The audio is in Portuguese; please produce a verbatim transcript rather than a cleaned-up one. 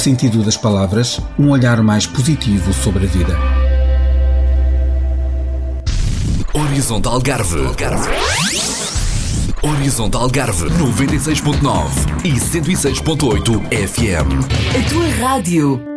sentido das palavras, um olhar mais positivo sobre a vida. Horizontal Algarve. Horizontal Algarve noventa e seis ponto nove e cento e seis ponto oito F M. A tua rádio.